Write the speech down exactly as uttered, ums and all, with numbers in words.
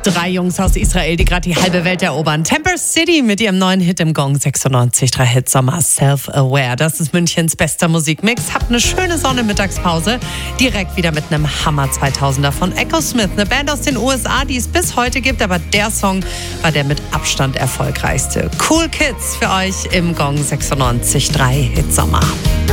Drei Jungs aus Israel, die gerade die halbe Welt erobern. Temper City mit ihrem neuen Hit im Gong sechsundneunzig Komma drei Hit Sommer Self-Aware. Das ist Münchens bester Musikmix. Habt eine schöne Sonne-Mittagspause. Direkt wieder mit einem Hammer zweitausender von Echo Smith. Eine Band aus den U S A, die es bis heute gibt. Aber der Song war der mit Abstand erfolgreichste. Cool Kids für euch im Gong sechsundneunzig Komma drei Hit Sommer.